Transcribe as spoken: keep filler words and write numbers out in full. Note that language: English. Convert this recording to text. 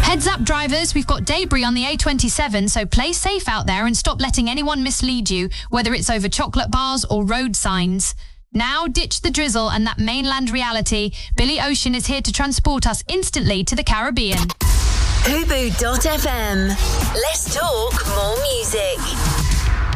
Heads up, drivers, we've got debris on the A twenty-seven, so play safe out there and stop letting anyone mislead you, whether it's over chocolate bars or road signs. Now ditch the drizzle and that mainland reality. Billy Ocean is here to transport us instantly to the Caribbean. Hubu dot f m. Let's talk more music.